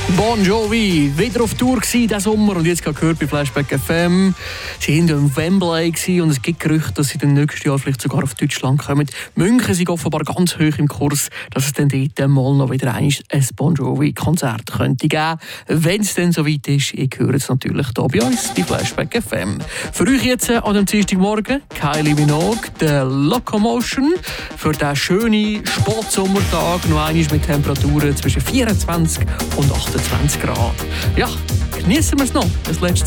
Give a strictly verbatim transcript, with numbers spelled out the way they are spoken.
Bon Jovi, wieder auf Tour gsi diesen Sommer und jetzt gerade gehört bei Flashback F M. Sie waren im Wembley und es gibt Gerüchte, dass sie dann nächstes Jahr vielleicht sogar auf Deutschland kommen. München sind offenbar ganz hoch im Kurs, dass es dann dort mal noch wieder ein Bon Jovi-Konzert könnte geben. Wenn es dann soweit ist, ihr hört es natürlich hier bei uns bei Flashback F M. Für euch jetzt an dem Dienstagmorgen Kylie Minogue, The Locomotion. Für diesen schönen Spätsommertag noch einmal mit Temperaturen zwischen vierundzwanzig und achtundzwanzig Grad. Ja, genießen wir es noch, das letzte